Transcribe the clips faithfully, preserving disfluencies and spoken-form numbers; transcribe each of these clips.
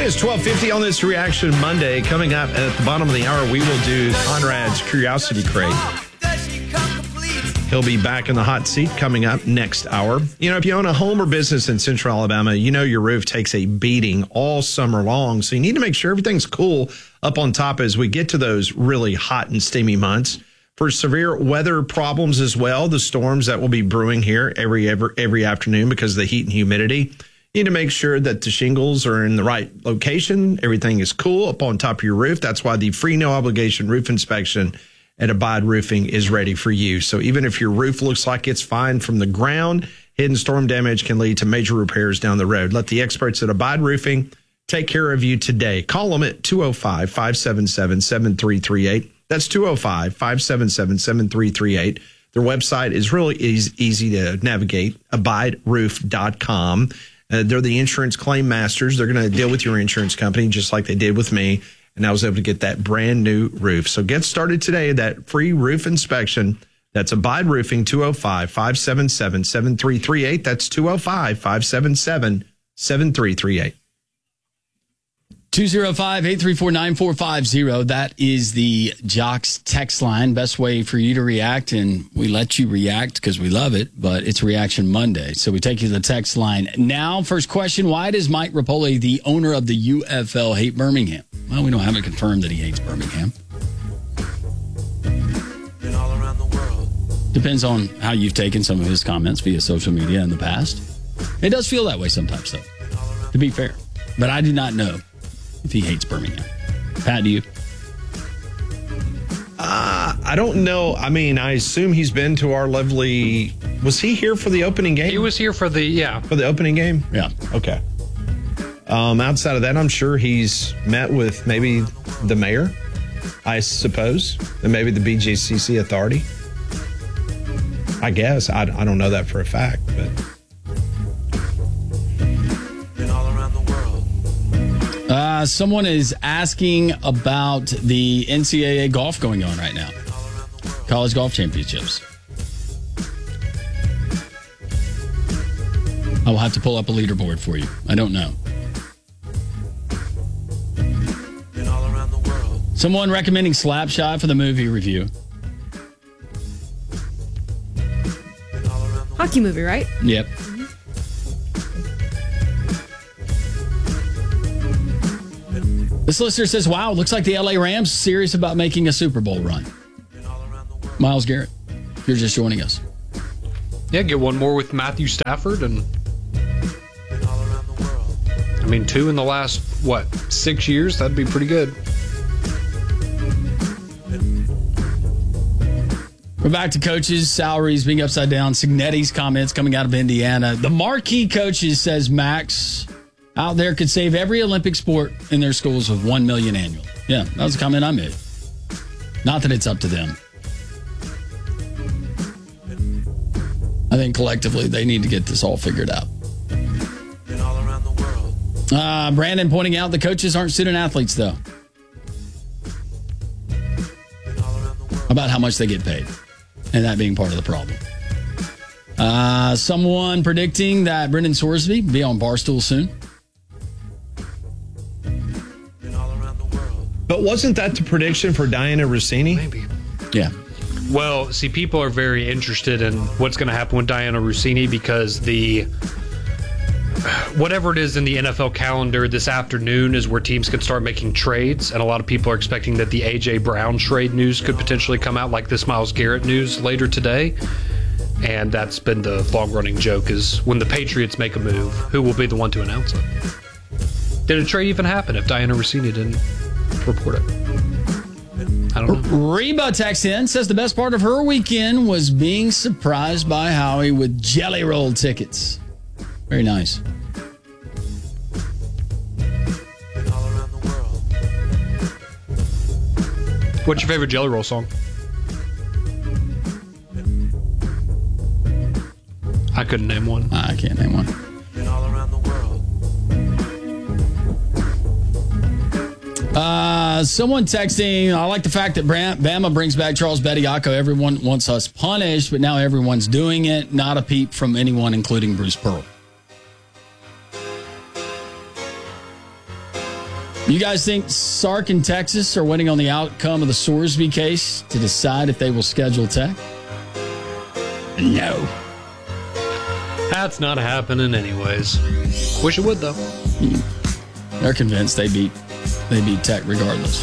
is twelve fifty on this Reaction Monday. Coming up at the bottom of the hour, we will do Conrad's Curiosity Crate. He'll be back in the hot seat coming up next hour. You know, if you own a home or business in Central Alabama, you know your roof takes a beating all summer long. So you need to make sure everything's cool up on top as we get to those really hot and steamy months. For severe weather problems as well, the storms that will be brewing here every every, every afternoon because of the heat and humidity. You need to make sure that the shingles are in the right location. Everything is cool up on top of your roof. That's why the free no obligation roof inspection at Abide Roofing is ready for you. So even if your roof looks like it's fine from the ground, hidden storm damage can lead to major repairs down the road. Let the experts at Abide Roofing take care of you today. Call them at two oh five, five seven seven, seven three three eight. That's two oh five, five seven seven, seven three three eight. Their website is really easy, easy to navigate, abide roof dot com. Uh, they're the insurance claim masters. They're going to deal with your insurance company just like they did with me. And I was able to get that brand new roof. So get started today. That free roof inspection. That's Abide Roofing, two oh five, five seven seven, seven three three eight. That's two oh five, five seven seven, seven three three eight. two oh five, eight three four, nine four five oh. That is the Jocks text line. Best way for you to react, and we let you react because we love it, but it's Reaction Monday. So we take you to the text line. Now, first question, why does Mike Rapoli, the owner of the U F L, hate Birmingham? Well, we don't have it confirmed that he hates Birmingham. Been all around the world. Depends on how you've taken some of his comments via social media in the past. It does feel that way sometimes, though, to be fair. But I do not know if he hates Birmingham. Pat, do you? Uh, I don't know. I mean, I assume he's been to our lovely... Was he here for the opening game? He was here for the, yeah. For the opening game? Yeah. Okay. Um, outside of that, I'm sure he's met with maybe the mayor, I suppose, and maybe the B J C C authority. I guess. I, I don't know that for a fact, but... Been all around the world. Uh, someone is asking about the N C double A golf going on right now. College golf championships. I will have to pull up a leaderboard for you. I don't know. Been all around the world. Someone recommending Slapshot for the movie review. Hockey movie, right? Yep. This listener says, wow, looks like the L A Rams serious about making a Super Bowl run. Myles Garrett, you're just joining us. Yeah, get one more with Matthew Stafford. And I mean, two in the last, what, six years? That'd be pretty good. We're back to coaches' salaries being upside down. Signetti's comments coming out of Indiana. The marquee coaches, says Max, out there could save every Olympic sport in their schools with one million dollars annually. Yeah, that was a comment I made. Not that it's up to them. I think collectively they need to get this all figured out. Been all around the world. Uh, Brandon pointing out the coaches aren't student athletes, though. About how much they get paid. And that being part of the problem. Uh, someone predicting that Brendan Sorsby will be on Barstool soon. But wasn't that the prediction for Diana Rossini? Maybe. Yeah. Well, see, people are very interested in what's going to happen with Diana Rossini because the whatever it is in the N F L calendar this afternoon is where teams can start making trades, and a lot of people are expecting that the A J Brown trade news could potentially come out, like this Myles Garrett news later today. And that's been the long-running joke, is when the Patriots make a move, who will be the one to announce it? Did a trade even happen if Diana Rossini didn't report it? I don't know. Reba texts in, says the best part of her weekend was being surprised by Howie with Jelly Roll tickets. Very nice. What's your favorite Jelly Roll song? I couldn't name one. I can't name one. Been all around the world. Uh, someone texting, I like the fact that Bama brings back Charles Bediako. Everyone wants us punished, but now everyone's doing it. Not a peep from anyone, including Bruce Pearl. You guys think Sark and Texas are waiting on the outcome of the Sorsby case to decide if they will schedule Tech? No. That's not happening anyways. Wish it would, though. They're convinced they beat they beat Tech regardless.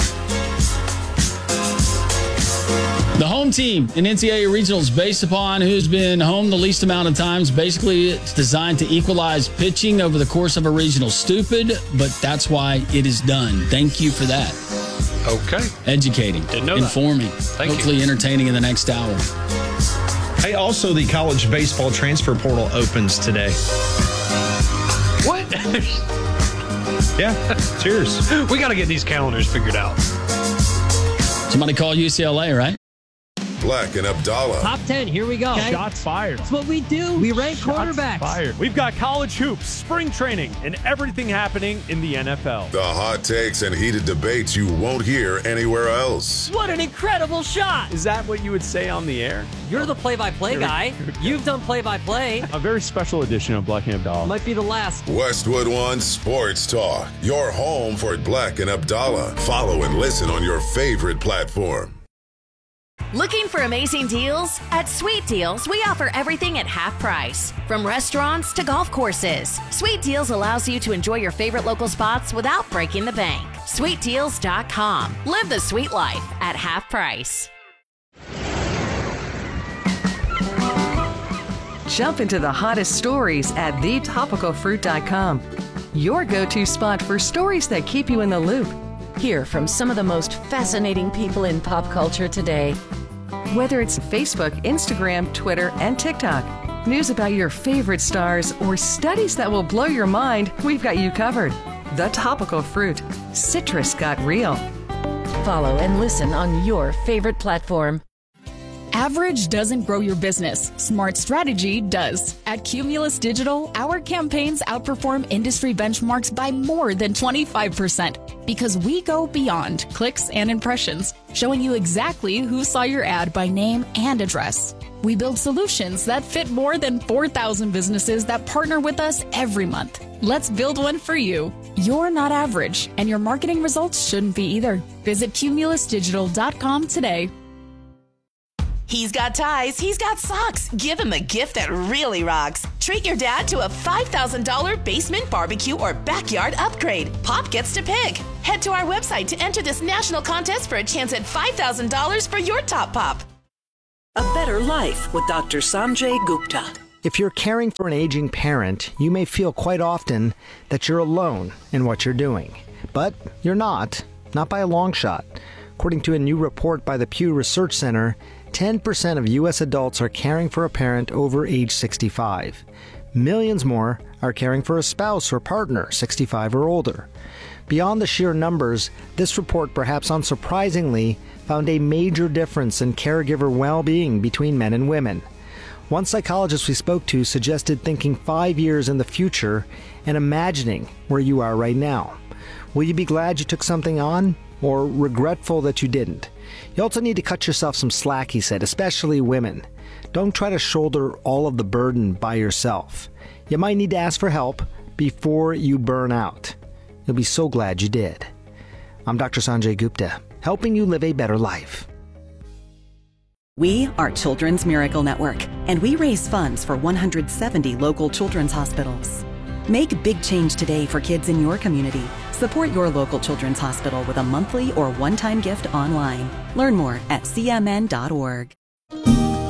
The home team in N C double A regionals based upon who's been home the least amount of times. Basically, it's designed to equalize pitching over the course of a regional. Stupid, but that's why it is done. Thank you for that. Okay. Educating, Didn't know informing, Thank hopefully you. entertaining in the next hour. Hey, also the college baseball transfer portal opens today. What? Yeah, cheers. We got to get these calendars figured out. Somebody call U C L A, right? Black and Abdallah. Top ten, here we go. Shots fired. That's what we do. We rank Shots quarterbacks. fired. We've got college hoops, spring training, and everything happening in the N F L. The hot takes and heated debates you won't hear anywhere else. What an incredible shot. Is that what you would say on the air? You're the play-by-play guy. You've done play-by-play. A very special edition of Black and Abdallah. Might be the last. Westwood One Sports Talk. Your home for Black and Abdallah. Follow and listen on your favorite platform. Looking for amazing deals? At Sweet Deals, we offer everything at half price. From restaurants to golf courses, Sweet Deals allows you to enjoy your favorite local spots without breaking the bank. sweet deals dot com. Live the sweet life at half price. Jump into the hottest stories at the topical fruit dot com. Your go-to spot for stories that keep you in the loop. Hear from some of the most fascinating people in pop culture today. Whether it's Facebook, Instagram, Twitter, and TikTok, news about your favorite stars, or studies that will blow your mind, we've got you covered. The Topical Fruit. Citrus got real. Follow and listen on your favorite platform. Average doesn't grow your business. Smart strategy does. At Cumulus Digital, our campaigns outperform industry benchmarks by more than twenty-five percent because we go beyond clicks and impressions, showing you exactly who saw your ad by name and address. We build solutions that fit more than four thousand businesses that partner with us every month. Let's build one for you. You're not average, and your marketing results shouldn't be either. Visit cumulus digital dot com today. He's got ties, he's got socks. Give him a gift that really rocks. Treat your dad to a five thousand dollars basement barbecue or backyard upgrade. Pop gets to pick. Head to our website to enter this national contest for a chance at five thousand dollars for your top pop. A Better Life with Doctor Sanjay Gupta. If you're caring for an aging parent, you may feel quite often that you're alone in what you're doing. But you're not, not by a long shot. According to a new report by the Pew Research Center, ten percent of U S adults are caring for a parent over age sixty-five. Millions more are caring for a spouse or partner sixty-five or older. Beyond the sheer numbers, this report, perhaps unsurprisingly, found a major difference in caregiver well-being between men and women. One psychologist we spoke to suggested thinking five years in the future and imagining where you are right now. Will you be glad you took something on, or regretful that you didn't? You also need to cut yourself some slack, he said, especially women. Don't try to shoulder all of the burden by yourself. You might need to ask for help before you burn out. You'll be so glad you did. I'm Doctor Sanjay Gupta, helping you live a better life. We are Children's Miracle Network, and we raise funds for one hundred seventy local children's hospitals. Make a big change today for kids in your community. Support your local children's hospital with a monthly or one-time gift online. Learn more at c m n dot org.